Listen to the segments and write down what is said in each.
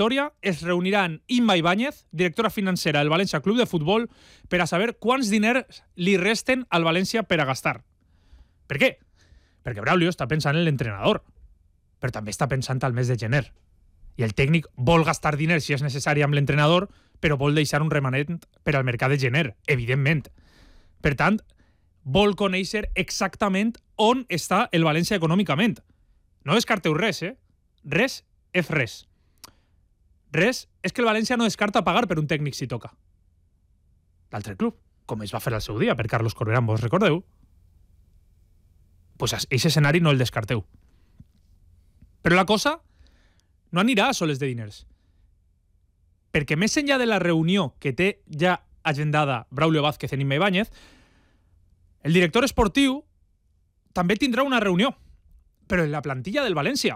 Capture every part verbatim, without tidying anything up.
Vitoria es reuniran Imma Ibáñez, directora financera del València Club de Futbol, per a saber quants diners li resten al València per a gastar. Per què? Perquè Braulio està pensant en l'entrenador, però també està pensant al mes de gener. I el tècnic vol gastar diners si és necessari amb l'entrenador, però vol deixar un remanent per al mercat de gener, evidentment. Per tant, vol conèixer exactament on està el València econòmicament. No descarteu res, eh? Res és res. Res és que el València no descarta pagar per un tècnic si toca. L'altre club, com es va fer al seu dia per Carlos Corberán, vos recordeu? Pues aquest escenari no el descarteu. Però la cosa no anirà a soles de diners. Perquè més enllà de la reunió que té ja agendada Braulio Vázquez en Imma Ibáñez, el director esportiu també tindrà una reunió, però en la plantilla del València.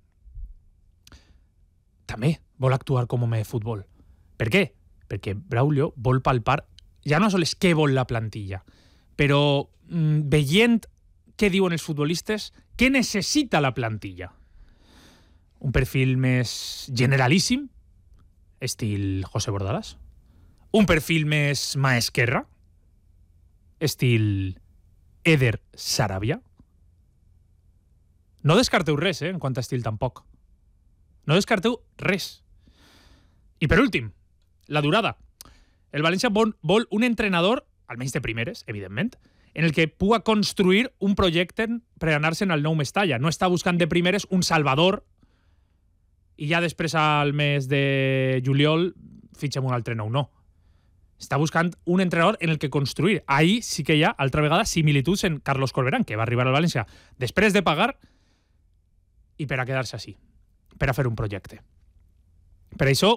També vol actuar com home de futbol. Per què? Perquè Braulio vol palpar ja no sols què vol la plantilla, però mmm, veient què diuen els futbolistes, què necessita la plantilla. Un perfil més generalíssim, estil José Bordalás. Un perfil més mà esquerra, estil Eder Sarabia. No descarteu res, eh, en quant a estil tampoc. No descarteu res. I per últim, la durada. El València vol, vol un entrenador, almenys de primeres, evidentment, en el que puga construir un projecte per anar-se'n al nou Mestalla. No està buscant de primeres un salvador i ja després al mes de juliol fitxem un altre nou. No. Està buscant un entrenador en el que construir. Ahí sí que hi ha, altra vegada, similituds en Carlos Corberán, que va arribar al València després de pagar i per a quedar-se així, per a fer un projecte. Per això,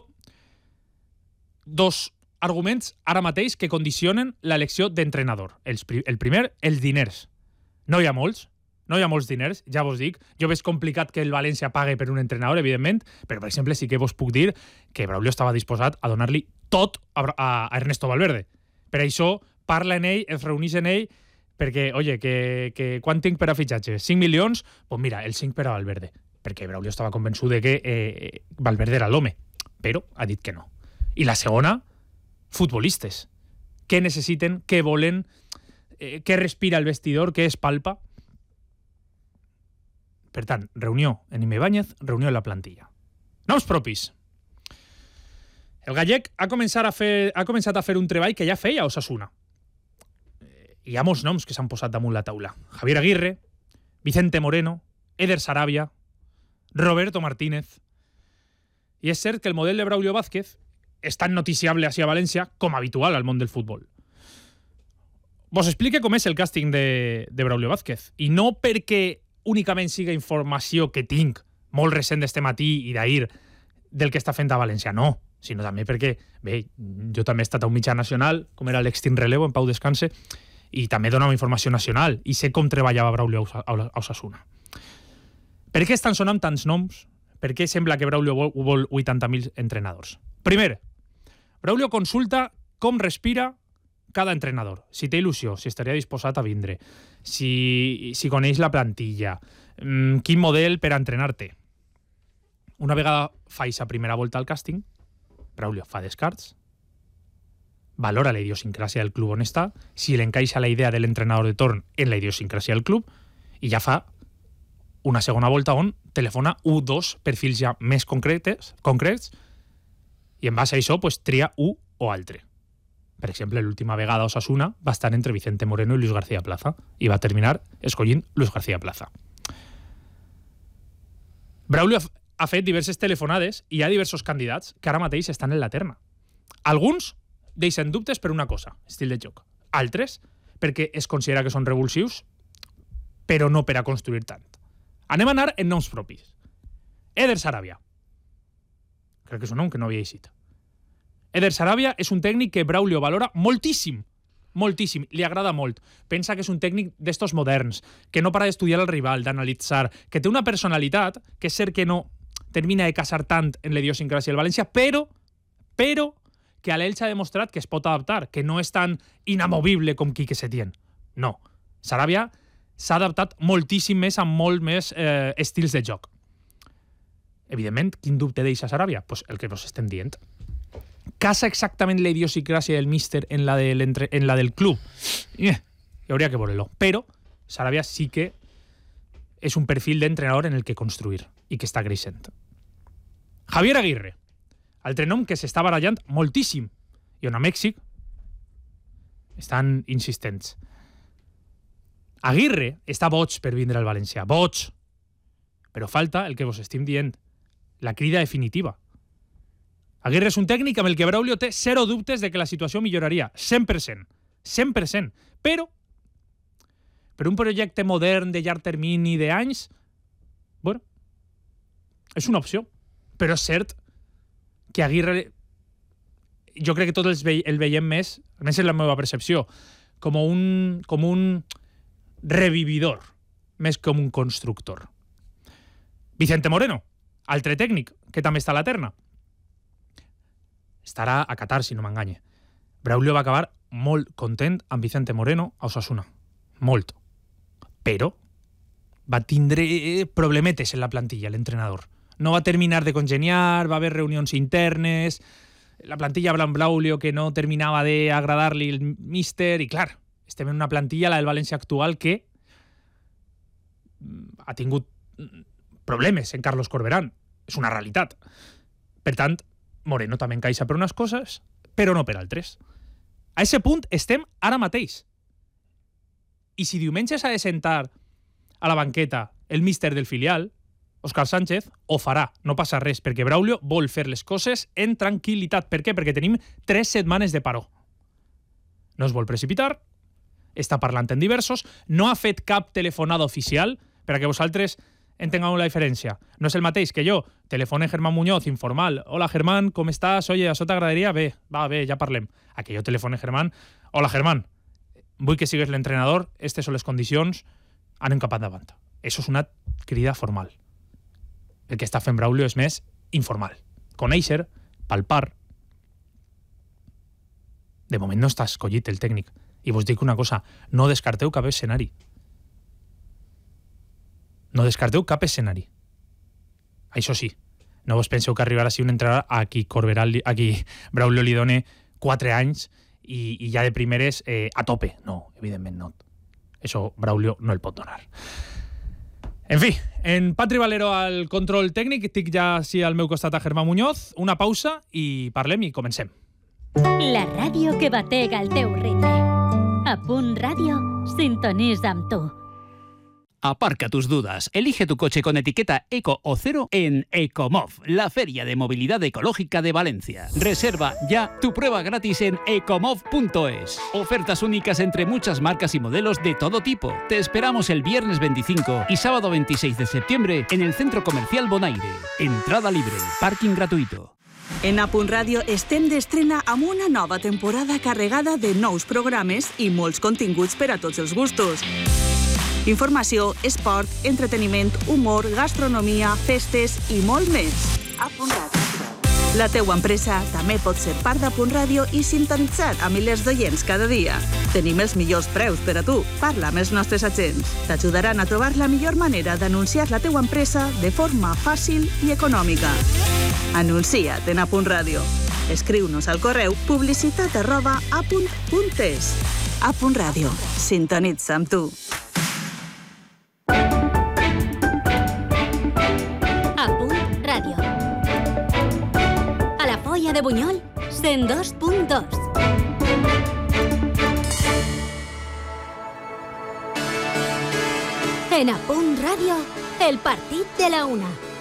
dos arguments ara mateix que condicionen l'elecció d'entrenador. El primer, els diners. No hi ha molts, no hi ha molts diners, ja vos dic. Jo veig complicat que el València pague per un entrenador, evidentment, però, per exemple, sí que vos puc dir que Braulio estava disposat a donar-li tot a Ernesto Valverde. Per això parla en ell, es reuneix en ell, perquè, oye, que, que quan tinc per a fitxatge? cinc milions? Doncs pues mira, el cinc per a Valverde. Perquè Braulio estava convençut de que eh, Valverde era l'home, però ha dit que no. I la segona, futbolistes. Què necessiten, què volen, eh, què respira el vestidor, què es palpa. Per tant, reunió en Imma Ibáñez, reunió en la plantilla. Noms propis. El gallec ha començat a fer, ha començat a fer un treball que ja feia a Osasuna. Hi ha molts noms que s'han posat damunt la taula. Javier Aguirre, Vicente Moreno, Eder Sarabia, Roberto Martínez. I és cert que el model de Braulio Vázquez és tan noticiable hacia València com habitual al món del futbol. Vos explique com és el càsting de, de Braulio Vázquez. I no perquè únicament siga informació que tinc molt recent d'este matí i d'ahir del que està fent a València, no, sinó també perquè, bé, jo també he estat a un mitjà nacional, com era l'Extint Relevo, en Pau Descanse, i també donava informació nacional, i sé com treballava Braulio a Osasuna. Per què estan sonant tants noms? Per què sembla que Braulio vol, vol vuitanta mil entrenadors? Primer, Braulio consulta com respira cada entrenador, si té il·lusió, si estaria disposat a vindre, si, si coneix la plantilla, mmm, quin model per a entrenar-te. Una vegada fa aquesta primera volta al càsting, Braulio fa descarts, valora la idiosincràsia del club on està, si l'encaixa la idea de l'entrenador de torn en la idiosincràsia del club, i ja fa una segona volta on telefona un o dos perfils ja més concretes, concrets, i en base a això pues, tria un o altre. Per exemple, l'última vegada a Osasuna va estar entre Vicente Moreno i Luis García Plaza i va terminar escollint Luis García Plaza. Braulio ha fet diverses telefonades i hi ha diversos candidats que ara mateix estan en la terna. Alguns deixen dubtes per una cosa, estil de joc. Altres, perquè es considera que són revulsius, però no per a construir tant. Anem a anar en noms propis. Eder Sarabia. Crec que és un nom que no havia eixit. Eder Sarabia és un tècnic que Braulio valora moltíssim, moltíssim, li agrada molt. Pensa que és un tècnic d'estos moderns, que no para d'estudiar el rival, d'analitzar, que té una personalitat, que és cert que no termina de casar tant en l'idiosincràsia del València, però, però que a l'Elx ha demostrat que es pot adaptar, que no és tan inamovible com Quique Setién. No, Sarabia s'ha adaptat moltíssim més amb molt més eh, estils de joc. Evidentment, quin dubte deixa Sarabia? Pues el que vos estem dient. Casa exactament la idiosincràsia del míster en la, de en la del club. Eh, hi hauria que veure-lo. Però Sarabia sí que és un perfil d'entrenador en el que construir i que està creixent. Javier Aguirre, altre nom que s'està barallant moltíssim i on a Mèxic estan insistents. Aguirre està boig per vindre al València, boig. Però falta el que vos estim dient, la crida definitiva. Aguirre és un tècnic amb el que Braulio té zero dubtes de que la situació milloraria, cent per cent, cent per cent. Però, per un projecte modern de llarg termini d'anys, bueno, és una opció. Però és cert que Aguirre, jo crec que tots els ve el veiem més, almenys és la meva percepció, com un, com un revividor, més com un constructor. Vicente Moreno, altre tècnic, que també està a la terna. Estarà a Qatar, si no m'enganye. Braulio va acabar molt content amb Vicente Moreno a Osasuna. Molt. Però va tindre problemetes en la plantilla, l'entrenador. No va terminar de congeniar, va haver reunions internes, la plantilla Blanc Braulio que no terminava d'agradar-li el míster, i clar, estem en una plantilla, la del València actual, que ha tingut problemes en Carlos Corberán. És una realitat. Per tant, Moreno també encaixa per unes coses, però no per altres. A aquest punt estem ara mateix. I si diumenge s'ha de sentar a la banqueta el míster del filial, Òscar Sánchez, ho farà, no passa res, perquè Braulio vol fer les coses en tranquil·litat. Per què? Perquè tenim tres setmanes de paró. No es vol precipitar, està parlant en diversos, no ha fet cap telefonada oficial, per a que vosaltres entengueu la diferència. No és el mateix que jo telefone Germán Muñoz, informal. Hola, Germán, com estàs? Oye, això t'agradaria? Bé, va, bé, ja parlem. A que jo telefone Germán. Hola, Germán, vull que sigues l'entrenador, aquestes són les condicions, anem cap endavant. Això és una crida formal. El que està fent Braulio és més informal. Conèixer, palpar. De moment no està escollit el tècnic. I vos dic una cosa, no descarteu cap escenari. No descarteu cap escenari. Això sí, no vos penseu que arribarà així un entrenador a qui, Corberán, a qui Braulio li done quatre anys i, i ja de primeres eh, a tope. No, evidentment no. Això Braulio no el pot donar. En fi, en Patri Valero al control tècnic, estic ja així al meu costat a Germán Muñoz, una pausa i parlem i comencem. La ràdio que batega el teu ritme. A Punt Ràdio, sintonitza amb tu. Aparca tus dudas. Elige tu coche con etiqueta Eco o Cero en Ecomov, la feria de movilidad ecológica de Valencia. Reserva ya tu prueba gratis en ecomov punto es. Ofertas únicas entre muchas marcas y modelos de todo tipo. Te esperamos el viernes veinticinco y sábado veintiséis de septiembre en el Centro Comercial Bonaire. Entrada libre, parking gratuito. En A Punt Ràdio estem d'estrena amb una nova temporada carregada de nous programes i molts continguts per a tots els gustos. Informació, esport, entreteniment, humor, gastronomia, festes i molt més. A Punt Ràdio. La teua empresa també pot ser part d'A Punt Ràdio i sintonitzar a milers d'oients cada dia. Tenim els millors preus per a tu. Parla amb els nostres agents. T'ajudaran a trobar la millor manera d'anunciar la teua empresa de forma fàcil i econòmica. Anuncia't en A Punt Ràdio. Escriu-nos al correu publicitat arroba apunt punt es. A Punt Ràdio. Sintonitza amb tu. De Buñol, cent dos punt dos. En A Punt Ràdio, el partit de la una.